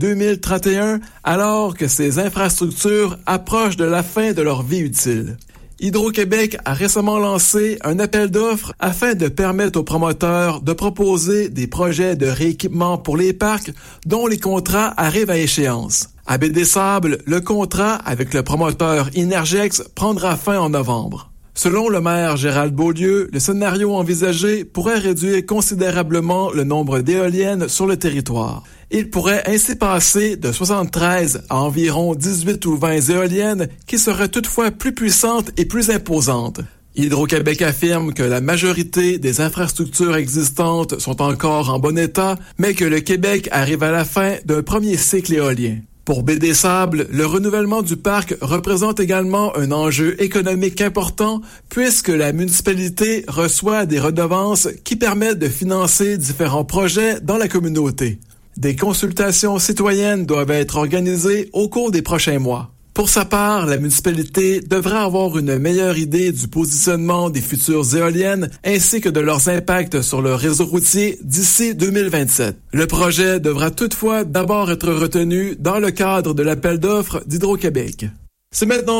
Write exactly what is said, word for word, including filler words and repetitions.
deux mille trente et un, alors que ces infrastructures approchent de la fin de leur vie utile. Hydro-Québec a récemment lancé un appel d'offres afin de permettre aux promoteurs de proposer des projets de rééquipement pour les parcs dont les contrats arrivent à échéance. À Baie-des-Sables, le contrat avec le promoteur Inergex prendra fin en novembre. Selon le maire Gérald Beaulieu, le scénario envisagé pourrait réduire considérablement le nombre d'éoliennes sur le territoire. Il pourrait ainsi passer de soixante-treize à environ dix-huit ou vingt éoliennes qui seraient toutefois plus puissantes et plus imposantes. Hydro-Québec affirme que la majorité des infrastructures existantes sont encore en bon état, mais que le Québec arrive à la fin d'un premier cycle éolien. Pour Baie-des-Sables, le renouvellement du parc représente également un enjeu économique important puisque la municipalité reçoit des redevances qui permettent de financer différents projets dans la communauté. Des consultations citoyennes doivent être organisées au cours des prochains mois. Pour sa part, la municipalité devrait avoir une meilleure idée du positionnement des futures éoliennes ainsi que de leurs impacts sur le réseau routier d'ici deux mille vingt-sept. Le projet devra toutefois d'abord être retenu dans le cadre de l'appel d'offres d'Hydro-Québec. C'est maintenant